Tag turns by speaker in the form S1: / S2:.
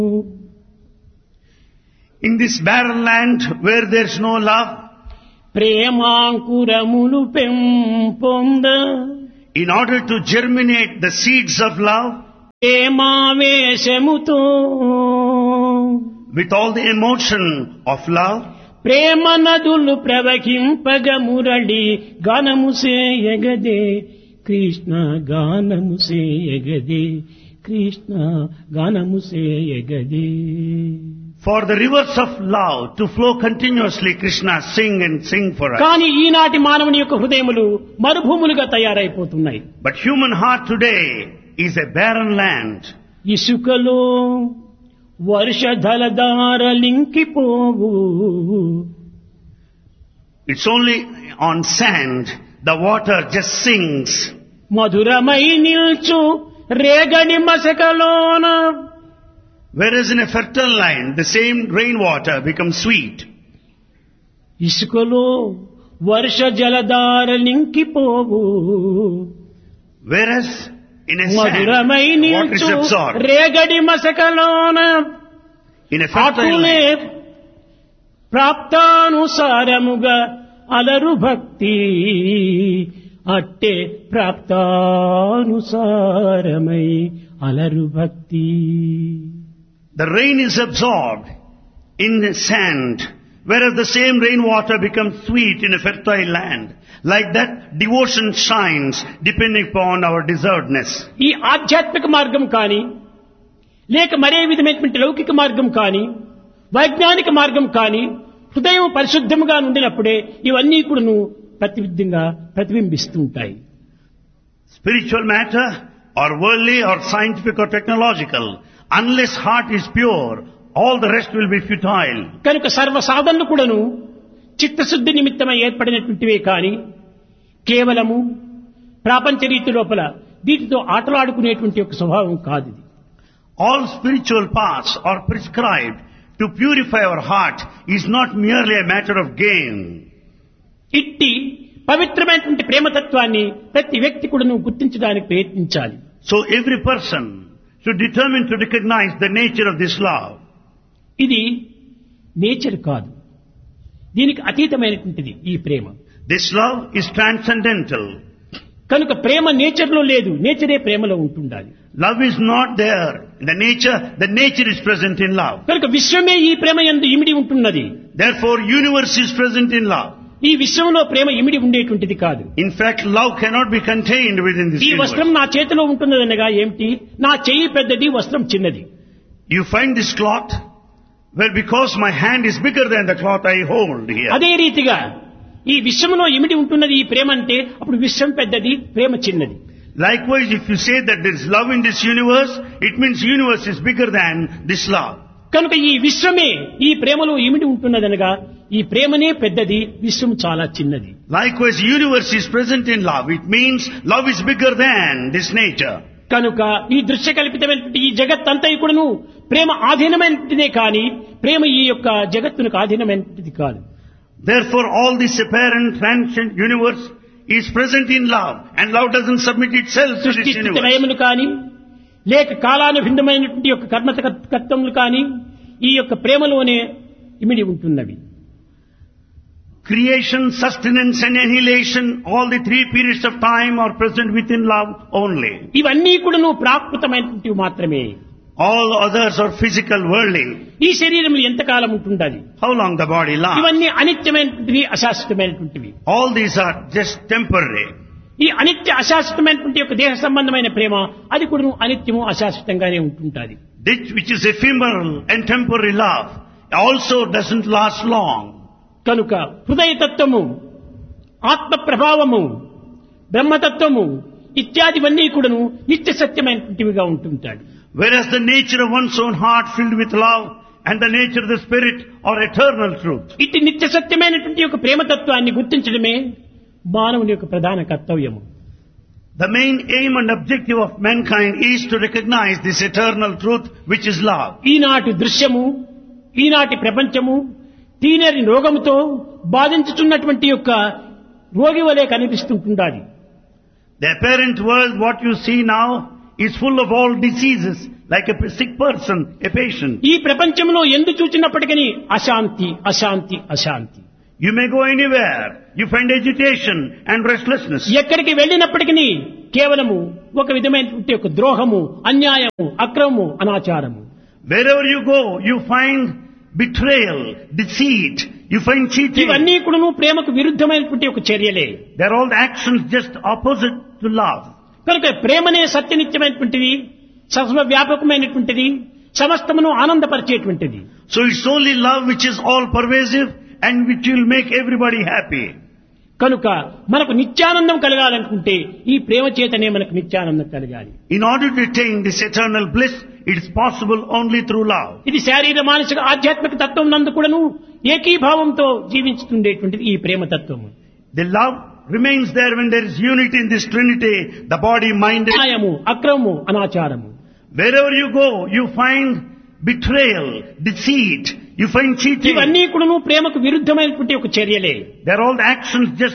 S1: In this barren land where there is no love,
S2: ప్రేమాంకురములు పెంపొంద
S1: in order to germinate the seeds of love,
S2: ప్రేమావేశముతో
S1: with all the emotion of love,
S2: ప్రేమ నదులు ప్రవహింపగ మురళి గానము సేయగదే కృష్ణ గానము సేయగదే కృష్ణ గానము సేయగదే.
S1: for the rivers of love to flow continuously, Krishna, sing and sing for us.
S2: కానీ ఈనాటి మానవుని యొక్క హృదయములు మరుభూములుగా తయారైపోతున్నాయి.
S1: But human heart today is a barren land.
S2: ఇసుకలో వర్షధలధారలింకిపోవు,
S1: It's only on sand, the water just sings.
S2: మధురమై నిల్చు రేగడి మసకలోన
S1: Whereas in a fertile land, the same rainwater becomes sweet.
S2: ఇసుకలో వర్ష జలధారలింకిపోవు,
S1: Whereas in a sand,
S2: మధురమై
S1: water is
S2: నిల్చు
S1: absorbed.
S2: రేగడి మసకలోన
S1: In a fertile
S2: అటులే
S1: land,
S2: ప్రాప్తానుసారముగా అలరు భక్తి, అట్టే ప్రాప్తానుసారమై అలరు భక్తి.
S1: the rain is absorbed in the sand, whereas the same rainwater becomes sweet in a fertile land. Like that, devotion shines depending upon our deservedness.
S2: ఈ ఆధ్యాత్మిక మార్గం కానీ లేక మరే విధమైనటువంటి లౌకిక మార్గం కానీ వైజ్ఞానిక మార్గం కానీ హృదయం పరిశుద్ధముగా ఉండినప్పుడే ఇవన్నీ కూడాను ప్రతిబింబిస్తూ ఉంటాయి.
S1: Spiritual matter, or worldly, or scientific, or technological, unless heart is pure, all the rest will be futile.
S2: కనుక సర్వ సాధనలు కూడాను చిత్తశుద్ధి నిమిత్తమై ఏర్పడినటువంటివే కానీ కేవలము ప్రాపంచ రీతి లోపల వీటితో ఆటలాడుకునేటువంటి ఒక స్వభావం కాదు ఇది.
S1: All spiritual paths are prescribed to purify our heart is not merely a matter of gain.
S2: ఇట్టి పవిత్రమైనటువంటి ప్రేమతత్వాన్ని ప్రతి వ్యక్తి కూడాను గుర్తించడానికి ప్రయత్నించాలి.
S1: So every person should determine to recognize the nature of this love.
S2: ఇది నేచర్ కాదు, దీనికి అతీతమైనటువంటిది ఈ ప్రేమ.
S1: This love is transcendental.
S2: కనుక ప్రేమ నేచర్లో లేదు, నేచరే ప్రేమలో ఉంటుండాలి.
S1: Love is not there in the nature is present in love.
S2: కనుక విశ్వమే ఈ ప్రేమ యందు ఇమిడి ఉంటున్నది.
S1: Therefore, universe is present in love.
S2: ఈ విశ్వంలో ప్రేమ ఇమిడి ఉండేటువంటిది కాదు.
S1: In fact, love cannot be contained within this
S2: ఈ
S1: universe.
S2: వస్త్రం నా చేతిలో ఉంటున్నదనగా ఏమిటి, నా చెయ్యి పెద్దది, వస్త్రం చిన్నది.
S1: You find this cloth, well, because my hand is bigger than the cloth I hold here.
S2: అదే రీతిగా ఈ విశ్వంలో ఇమిడి ఉంటున్నది ఈ ప్రేమ అంటే అప్పుడు విశ్వం పెద్దది, ప్రేమ చిన్నది.
S1: Likewise, if you say that there is love in this universe, it means universe is bigger than this love.
S2: కనుక ఈ విశ్వమే ఈ ప్రేమలో ఇమిడి ఉంటున్నదనగా ఈ ప్రేమనే పెద్దది, విశ్వం చాలా చిన్నది.
S1: Likewise, universe is present in love. It means love is bigger than this nature.
S2: కనుక ఈ దృశ్య కల్పితమైనటువంటి ఈ జగత్తంతా కూడాను ప్రేమ ఆధీనమైనదే కానీ ప్రేమ ఈ యొక్క జగత్తునికి ఆధీనమైనది కాదు.
S1: Therefore, all this apparent transient universe is present in love, and love doesn't submit itself to this
S2: సృష్టి
S1: universe.
S2: లయములు కానీ లేక కాలానుభిన్నమైనటువంటి యొక్క కర్మతత్వములు కానీ ఈ యొక్క ప్రేమలోనే ఇమిడి ఉంటున్నవి.
S1: Creation, sustenance and annihilation, all the three periods of time are present within love only.
S2: ఇవన్నీ కూడాను ప్రాకృతమైనటువంటివి మాత్రమే.
S1: All others are physical, worldly.
S2: ఈ శరీరం ఎంతకాలం ఉంటుండాలి?
S1: How long the body lasts?
S2: ఇవన్నీ అనిత్యమైనటువంటివి, అశాశ్వతమైనటువంటివి.
S1: All these are just temporary.
S2: ఈ అనిత్య అశాశ్వతమైనటువంటి యొక్క దేహ సంబంధమైన ప్రేమ అది కూడా అనిత్యము అశాశ్వతంగానే ఉంటుంటుంది.
S1: This which is ephemeral and temporary love also doesn't last long.
S2: కనుక హృదయతత్వము, ఆత్మ ప్రభావము, బ్రహ్మతత్వము ఇత్యాదివన్నీ కూడాను నిత్య సత్యమైనటువంటివిగా ఉంటుంటాడు.
S1: Whereas the nature of one's own heart filled with love and the nature of the spirit are eternal truth.
S2: ఇట్టి నిత్య సత్యమైనటువంటి యొక్క ప్రేమతత్వాన్ని గుర్తించడమే మానవుని యొక్క ప్రధాన కర్తవ్యము.
S1: The main aim and objective of mankind is to recognize this eternal truth which is love.
S2: ఈనాటి దృశ్యము, ఈనాటి ప్రపంచము తీనరి రోగముతో బాధించుతున్నటువంటి యొక్క రోగి వలె కనిపిస్తుంటుండాలి.
S1: The apparent world, what you see now, is full of all diseases, like a sick person, a patient.
S2: ఈ ప్రపంచంలో ఎందు చూచినప్పటికీ అశాంతి అశాంతి అశాంతి.
S1: You may go anywhere, you find agitation and restlessness.
S2: ఎక్కడికి వెళ్ళినప్పటికీ కేవలము ఒక విధమైనటువంటి ఒక ద్రోహము, అన్యాయము, అక్రమము, అనాచారము.
S1: Wherever you go, you find betrayal, deceit, you find cheating.
S2: ఇవన్నీ కూడాను ప్రేమకు విరుద్ధమైనటువంటి ఒక చర్యలే.
S1: They are all actions just opposite to love.
S2: కనుక ప్రేమనే సత్యనిత్యమైనటువంటిది, సర్వవ్యాపకమైనటువంటిది, సమస్తమును ఆనందపరిచేటువంటిది.
S1: So it's only love which is all pervasive and which will make everybody happy.
S2: కనుక మనకు నిత్యానందం కలగాలనుకుంటే ఈ ప్రేమ చేతనే మనకు నిత్యానందం కలగాలి.
S1: In order to attain this eternal bliss, it is possible only through love.
S2: ఇది శారీర మానసిక ఆధ్యాత్మిక తత్వం నందు కూడాను ఏకీభావంతో జీవించుతుండేటువంటిది ఈ ప్రేమ తత్వము.
S1: The love remains there when there is unity in this trinity, the body, mind and
S2: అన్యాయము, అక్రమము, అనాచారము.
S1: wherever you go, you find betrayal, deceit, you find cheating.
S2: ఇవన్నీ కూడాను ప్రేమకు విరుద్ధమైనటువంటి ఒక చర్యలే.
S1: They are all actions just